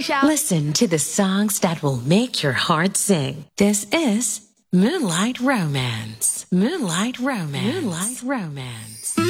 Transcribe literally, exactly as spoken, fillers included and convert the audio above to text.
Show. Listen to the songs that will make your heart sing. This is Moonlight Romance. Moonlight Romance. Moonlight Romance.